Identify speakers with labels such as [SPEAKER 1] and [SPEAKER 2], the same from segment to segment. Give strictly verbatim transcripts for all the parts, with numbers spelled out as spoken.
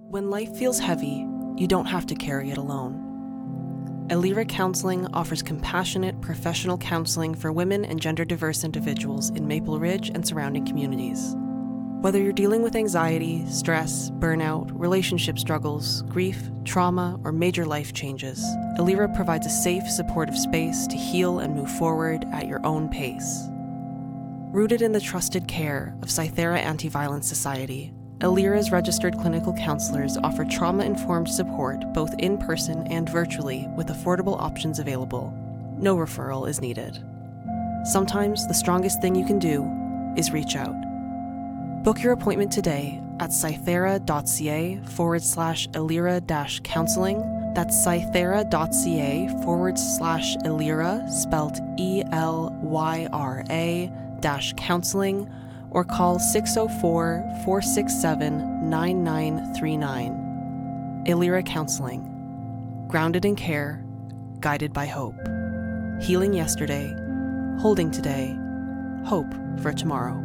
[SPEAKER 1] When life feels heavy, you don't have to carry it alone. Elira Counseling offers compassionate, professional counseling for women and gender-diverse individuals in Maple Ridge and surrounding communities. Whether you're dealing with anxiety, stress, burnout, relationship struggles, grief, trauma, or major life changes, Elira provides a safe, supportive space to heal and move forward at your own pace. Rooted in the trusted care of Cythera Anti-Violence Society, Elira's registered clinical counselors offer trauma-informed support both in person and virtually with affordable options available. No referral is needed. Sometimes the strongest thing you can do is reach out. Book your appointment today at cythera.ca forward slash Elira dash counseling. That's cythera.ca forward slash Elira, spelled E L Y R A dash counseling, or call six oh four, four six seven, nine nine three nine. Elira Counseling. Grounded in care, guided by hope. Healing yesterday, holding today, hope for tomorrow.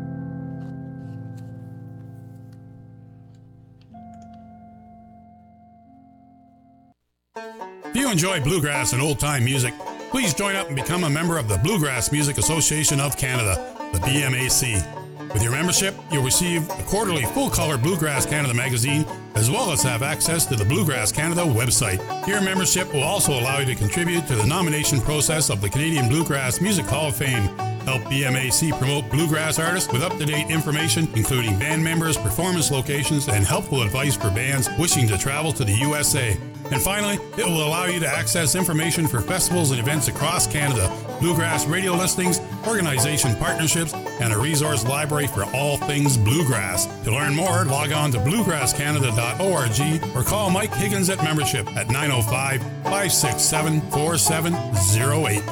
[SPEAKER 2] If you enjoy bluegrass and old-time music, please join up and become a member of the Bluegrass Music Association of Canada, the B M A C. With your membership, you'll receive a quarterly full-color Bluegrass Canada magazine, as well as have access to the Bluegrass Canada website. Your membership will also allow you to contribute to the nomination process of the Canadian Bluegrass Music Hall of Fame. Help B M A C promote bluegrass artists with up-to-date information, including band members, performance locations, and helpful advice for bands wishing to travel to the U S A. And finally, it will allow you to access information for festivals and events across Canada, bluegrass radio listings, organization partnerships, and a resource library for all things bluegrass. To learn more, log on to bluegrass canada dot org or call Mike Higgins at membership at nine oh five, five six seven, four seven oh eight.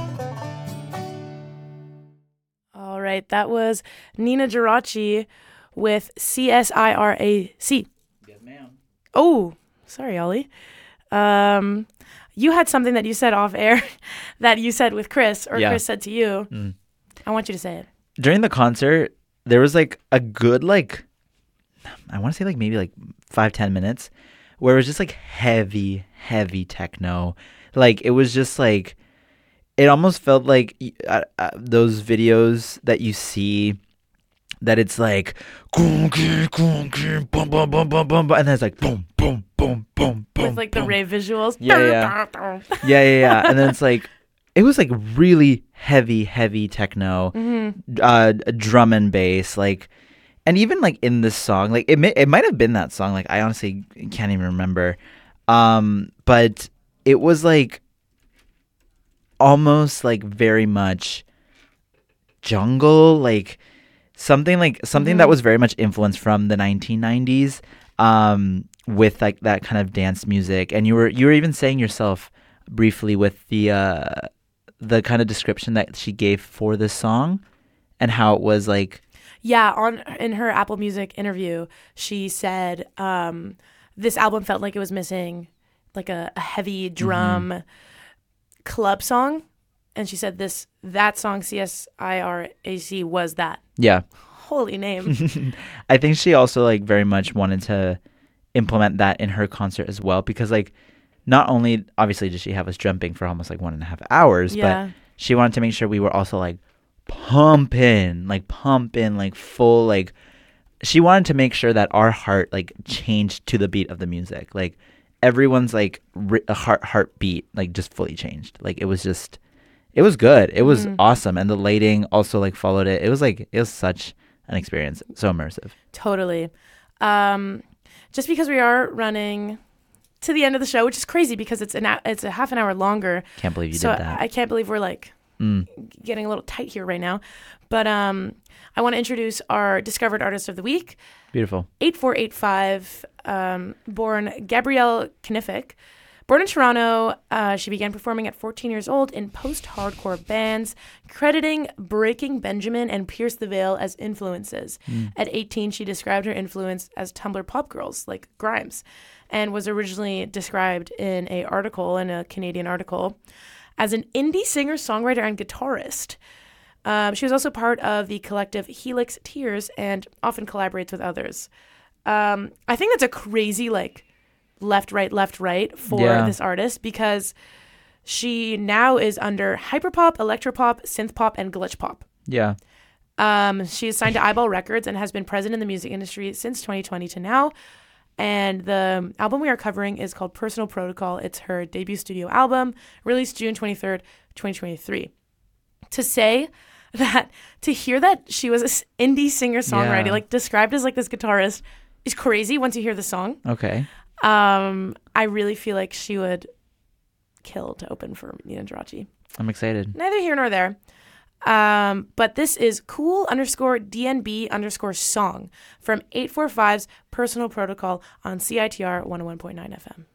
[SPEAKER 3] All right, that was Nina Geraci with C S I R A C.
[SPEAKER 4] Yes, ma'am.
[SPEAKER 3] Oh, sorry, Ollie. Um, you had something that you said off air that you said with Chris, or
[SPEAKER 4] Yeah.
[SPEAKER 3] Chris said to you.
[SPEAKER 4] Mm.
[SPEAKER 3] I want you to say it.
[SPEAKER 4] During the concert, there was like a good, like, I want to say like maybe like five, ten minutes where it was just like heavy, heavy techno. Like it was just like, it almost felt like uh, uh, those videos that you see that it's like, boom, boom, boom, boom, boom, boom, boom, and then it's like, boom, boom, boom, boom, boom.
[SPEAKER 3] With like the
[SPEAKER 4] boom.
[SPEAKER 3] rave visuals.
[SPEAKER 4] Yeah, yeah. yeah, yeah, yeah. And then it's like, it was like really heavy, heavy techno,
[SPEAKER 3] Mm-hmm.
[SPEAKER 4] uh, drum and bass, like, and even like in this song, like it, may, it might have been that song. Like I honestly can't even remember, um, but it was like almost like very much jungle, like something like something
[SPEAKER 3] Mm-hmm.
[SPEAKER 4] that was very much influenced from the nineteen nineties, um, with like that kind of dance music. And you were you were even saying yourself briefly with the uh, the kind of description that she gave for this song and how it was like.
[SPEAKER 3] Yeah, on in her Apple Music interview, she said um, this album felt like it was missing like a, a heavy drum
[SPEAKER 4] Mm-hmm.
[SPEAKER 3] club song, and she said this that song C S I R A C was that.
[SPEAKER 4] Yeah.
[SPEAKER 3] Holy name.
[SPEAKER 4] I think she also like very much wanted to implement that in her concert as well, because like not only obviously did she have us jumping for almost like one and a half hours,
[SPEAKER 3] Yeah.
[SPEAKER 4] but she wanted to make sure we were also like pumping, like pumping, like full, like she wanted to make sure that our heart like changed to the beat of the music. Like everyone's like ri- heart heartbeat like just fully changed. Like it was just, it was good. It was
[SPEAKER 3] Mhm.
[SPEAKER 4] awesome, and the lighting also like followed it. It was like it was such an experience, so immersive.
[SPEAKER 3] Totally. Um, just because we are running to the end of the show, which is crazy because it's an a- it's a half an hour longer.
[SPEAKER 4] Can't believe you
[SPEAKER 3] so
[SPEAKER 4] did that.
[SPEAKER 3] I can't believe we're like
[SPEAKER 4] Mm.
[SPEAKER 3] getting a little tight here right now. But um, I want to introduce our Discovered Artist of the Week,
[SPEAKER 4] Beautiful.
[SPEAKER 3] eight four eight five, um, born Gabrielle Kniffick. Born in Toronto, uh, she began performing at fourteen years old in post-hardcore bands, crediting Breaking Benjamin and Pierce the Veil as influences.
[SPEAKER 4] Mm.
[SPEAKER 3] At eighteen, she described her influence as Tumblr pop girls like Grimes, and was originally described in a article, in a Canadian article, as an indie singer, songwriter, and guitarist. Um, she was also part of the collective Helix Tears and often collaborates with others. Um, I think that's a crazy like left, right, left, right for
[SPEAKER 4] Yeah.
[SPEAKER 3] this artist because she now is under hyperpop, electropop, synth pop, and glitch pop.
[SPEAKER 4] Yeah.
[SPEAKER 3] Um, she is signed to Eyeball Records and has been present in the music industry since twenty twenty to now. And the album we are covering is called Personal Protocol. It's her debut studio album, released June twenty-third, twenty twenty-three. To say that, to hear that she was an indie singer-songwriter,
[SPEAKER 4] Yeah.
[SPEAKER 3] like described as like this guitarist, is crazy once you hear the song.
[SPEAKER 4] Okay.
[SPEAKER 3] Um, I really feel like she would kill to open for Nina Geraci.
[SPEAKER 4] I'm excited.
[SPEAKER 3] Neither here nor there. Um, but this is cool underscore D N B underscore song from eight forty-five's Personal Protocol on C I T R one oh one point nine F M.